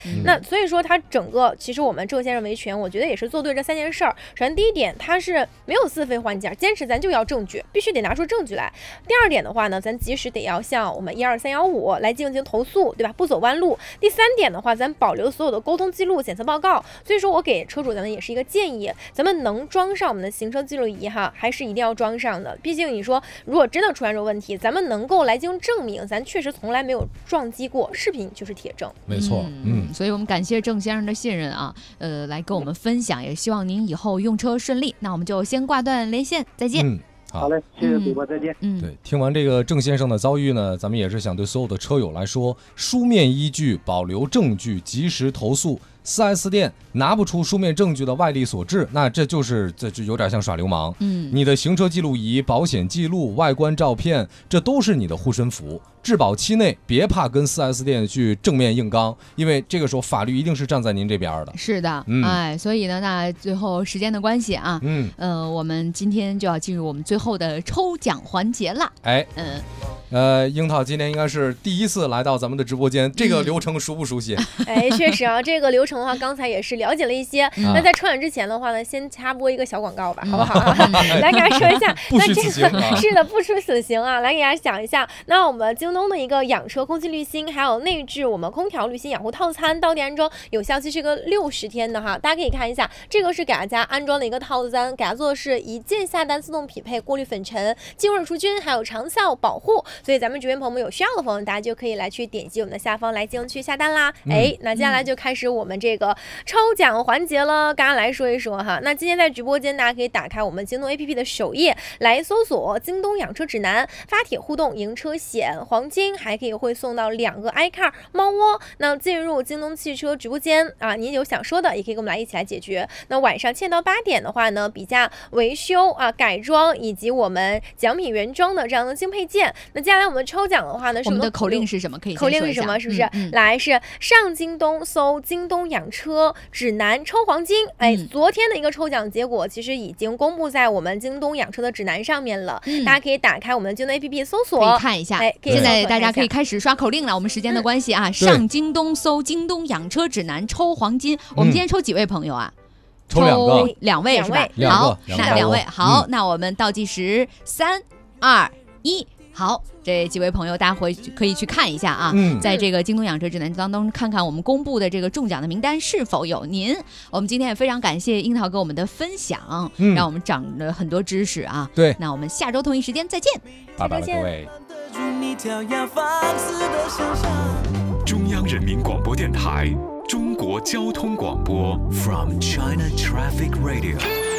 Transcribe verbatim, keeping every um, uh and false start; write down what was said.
嗯、 那所以说它整个其实我们郑先生维权，我觉得也是做对这三件事儿。首先第一点，它是没有自废换件，坚持咱就要证据，必须得拿出证据来。第二点的话呢，咱及时得要向我们一二三幺五来进行投诉，对吧？不走弯路。第三点的话，咱保留所有的沟通记录、检测报告。所以说我给车主咱们也是一个建议，咱们能装上我们的行车记录仪哈，还是一定要装上的。毕竟你说如果真的出现这问题，咱们能够来进行证明，咱确实从来没有撞击过，视频就是铁证。 没错， 嗯，嗯所以我们感谢郑先生的信任啊，呃，来跟我们分享，也希望您以后用车顺利。那我们就先挂断连线，再见。 嗯好嘞，谢谢主播，再见。 嗯， 对，听完这个郑先生的遭遇呢，咱们也是想对所有的车友来说，书面依据、保留证据、及时投诉。四 S 店拿不出书面证据的外力所致，那这就是这就有点像耍流氓。 嗯， 你的行车记录仪、保险记录、外观照片，这都是你的护身符。质保期内别怕跟 四 S 店去正面硬刚，因为这个时候法律一定是站在您这边的。 是的， 嗯、 哎，所以呢，那最后时间的关系啊， 嗯， 呃，我们今天就要进入我们最后的抽奖环节了。 哎， 嗯。 呃，樱桃今天应该是第一次来到咱们的直播间，这个流程熟不熟悉？ 哎，确实啊，这个流程的话，刚才也是了解了一些。 嗯、 那在抽奖之前的话呢，先插播一个小广告吧，好不好、啊？来给大家说一下， 不虚此行、 啊、是的，不出死刑啊！来给大家讲一下，那我们京东的一个养车空气滤芯，还有内置我们空调滤芯养护套餐，到店安装有效期是个六十天的哈，大家可以看一下，这个是给大家安装的一个套餐，给大家做的是一键下单自动匹配过滤粉尘、净味除菌，还有长效保护，所以咱们直播朋友们有需要的朋友，大家就可以来去点击我们的下方来进行去下单啦。嗯、哎，那接下来就开始我们这个抽奖环节了，刚刚来说一说哈。那今天在直播间，大家可以打开我们京东 A P P 的首页来搜索京东养车指南，发帖互动赢车险黄金，还可以会送到两个 iCar 猫窝。那进入京东汽车直播间啊，您有想说的也可以跟我们来一起来解决。那晚上七点到八点的话呢，比价维修啊、改装以及我们奖品原装的这样的新配件。那接下来我们抽奖的话呢，是我们的口令是什么？可以口令是什么？是不是？ 嗯嗯、 来是上京东搜京东养车指南抽黄金。哎， 嗯、 昨天的一个抽奖结果其实已经公布在我们京东养车的指南上面了， 嗯、 大家可以打开我们京东 A P P 搜索， 可以看一下。 哎， 现在大家可以开始刷口令了。我们时间的关系啊， 嗯、 上京东搜京东养车指南抽黄金。我们今天抽几位朋友啊？ 抽两个， 两位是吧？ 好， 那两位好，那我们倒计时三二一。好，这几位朋友大家回可以去看一下啊， 嗯、 在这个京东养车指南当中看看我们公布的这个中奖的名单是否有您。我们今天也非常感谢樱桃给我们的分享，嗯、让我们长了很多知识啊。 对， 那我们下周同一时间再见， 拜拜了各位。 中央人民广播电台中国交通广播 From China Traffic Radio